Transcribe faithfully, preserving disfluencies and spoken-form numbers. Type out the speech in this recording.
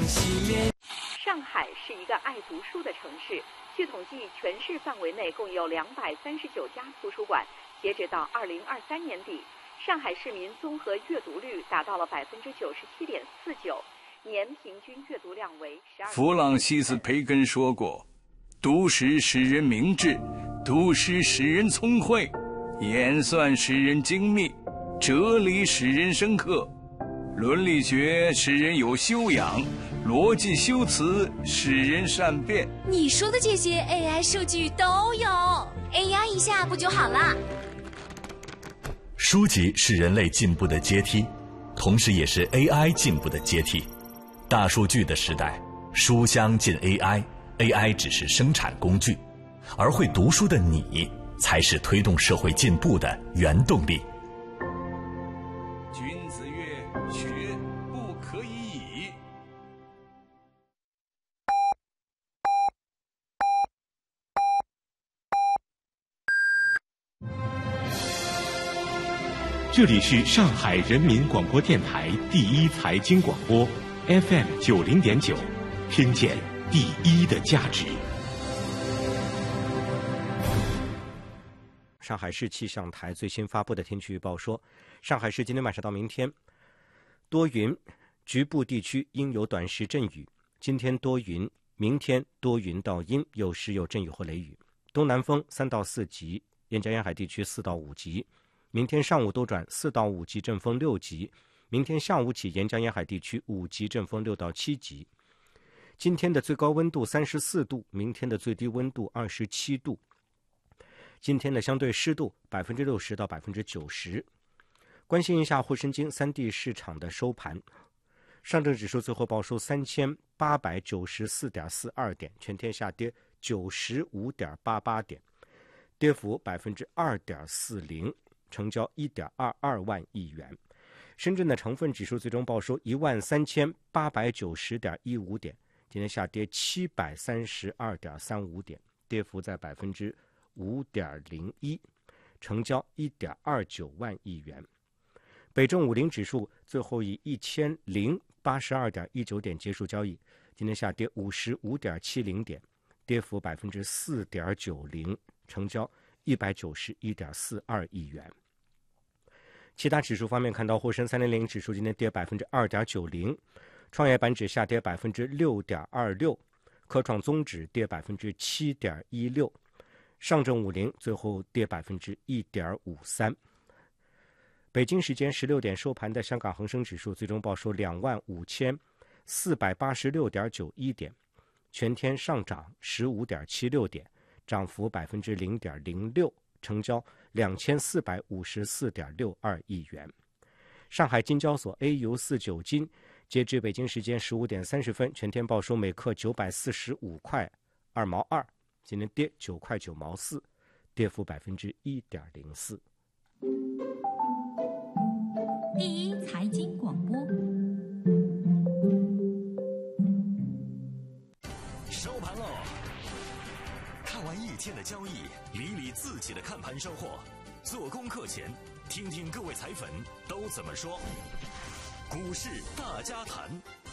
熄灭。 上海是一个爱读书的城市，据统计，全市范围内共有两百三十九家图书馆。截止到二零二三年底，上海市民综合阅读率达到了百分之九十七点四九，年平均阅读量为十二。 弗朗西斯·培根说过：“读诗使人明智，读诗使人聪慧，演算使人精密，哲理使人深刻，伦理学使人有修养，逻辑修辞使人善变。” 你说的这些 A I 数据都有 ，A I 一下不就好了？ 书籍是人类进步的阶梯，同时也是 A I 进步的阶梯。大数据的时代，书香进 A I，A I 只是生产工具，而会读书的你，才是推动社会进步的原动力。 君子曰：“学不可以已。” 这里是上海人民广播电台第一财经广播 F M 九零点九，听见第一的价值。 上海市气象台最新发布的天气预报说，上海市今天晚上到明天多云，局部地区应有短时阵雨。今天多云，明天多云到阴，有时有阵雨或雷雨。东南风三到四级，沿江沿海地区四到五级。明天上午多转四到五级阵风六级，明天下午起沿江沿海地区五级阵风六到七级。今天的最高温度三十四度，明天的最低温度二十七度。今天的相对湿度百分之六十到百分之九十。关心一下沪深京三地市场的收盘，上证指数最后报收三千八百九十四点四二点，全天下跌九十五点八八点，跌幅百分之二点四零。成交一点二二万亿元。深圳的成分指数最终报收一万三千八百九十点一五点，今天下跌七百三十二点三五点，跌幅在百分之五点零一，成交一点二九万亿元。北证五零指数最后以一千零八十二点一九点结束交易，今天下跌五十五点七零点，跌幅百分之四点九零，成交一百九十一点四二亿元。其他指数方面，看到沪深三零零指数今天跌百分之二点九零，创业板指下跌百分之六点二六，科创综指跌百分之七点一六，上证五零最后跌百分之一点五三。北京时间十六点收盘的香港恒生指数最终报收两万五千四百八十六点九一点，全天上涨十五点七六点，涨幅百分之零点零六，成交两千四百五十四点六二亿元。上海金交所 A 油四九金截至北京时间十五点三十分，全天报收每克九百四十五块二毛二，今天跌九块九毛四，跌幅百分之一点零四。 第一财经广播， 收盘喽！看完一天的交易，理理自己的看盘收获。做功课前，听听各位财粉都怎么说。股市大家谈。